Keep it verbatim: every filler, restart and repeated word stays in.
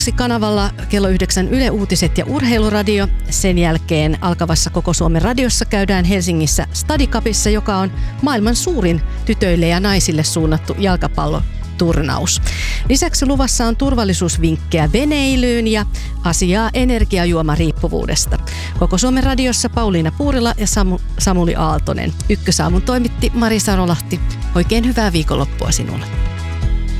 kanavalla kello yhdeksän Yle Uutiset ja Urheiluradio. Sen jälkeen alkavassa Koko Suomen radiossa käydään Helsingissä Stadicupissa, joka on maailman suurin tytöille ja naisille suunnattu jalkapalloturnaus. Lisäksi luvassa on turvallisuusvinkkejä veneilyyn ja asiaa energiajuomariippuvuudesta. Koko Suomen radiossa Pauliina Puurila ja Samu, Samuli Aaltonen. Ykkösaamun toimitti Mari Sarolahti. Oikein hyvää viikonloppua sinulle.